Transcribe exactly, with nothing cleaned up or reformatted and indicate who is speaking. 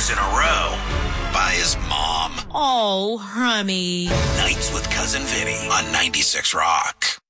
Speaker 1: years in a row by his mom.
Speaker 2: Oh, honey.
Speaker 1: Nights with Cousin Vinny on ninety-six Rock.